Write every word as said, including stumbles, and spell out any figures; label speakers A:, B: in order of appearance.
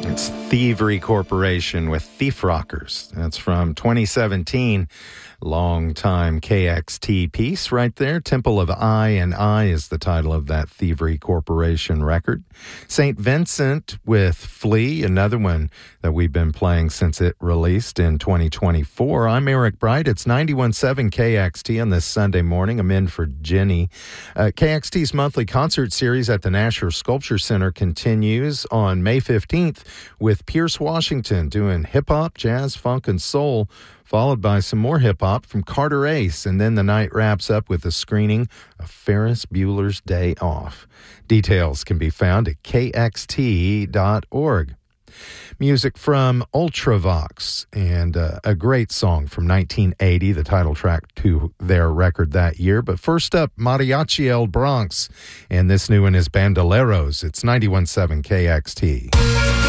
A: It's Thievery Corporation with Thief Rockers. That's from twenty seventeen. Long-time K X T piece right there. Temple of I and I is the title of that Thievery Corporation record. Saint Vincent with Flea, another one that we've been playing since it released in twenty twenty-four. I'm Eric Bright. It's ninety-one point seven K X T on this Sunday morning. I'm in for Jenny. Uh, K X T's monthly concert series at the Nasher Sculpture Center continues on May fifteenth with Pierce Washington doing hip-hop, jazz, funk, and soul, followed by some more hip-hop from Carter Ace, and then the night wraps up with a screening of Ferris Bueller's Day Off. Details can be found at K X T dot org. Music from Ultravox, and uh, a great song from nineteen eighty, the title track to their record that year. But first up, Mariachi El Bronx, and this new one is Bandoleros. It's ninety-one point seven K X T.